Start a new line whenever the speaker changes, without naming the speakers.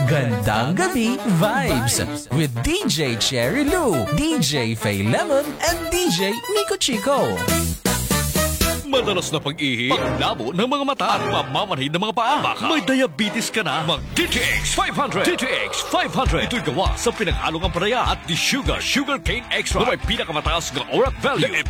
Gandang Gabi Vibes with DJ Cherry Lou, DJ Faye Lemon, and DJ Nico Chico.
Madalas na pag-ihi, paglabo ng mga mata at pamamanhid ng mga paa. Baka may diabetes ka na, mag-DTX 500. DTX 500. Ito'y gawa sa pinaghalong ang panaya at di sugar cane extra na may pinakamataas ng orat value.